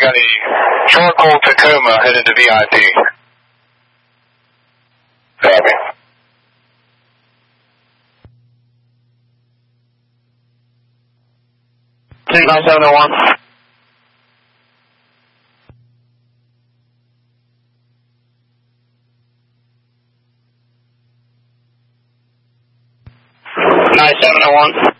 got a charcoal Tacoma headed to VIP. Copy. Take 9701. Nice 701.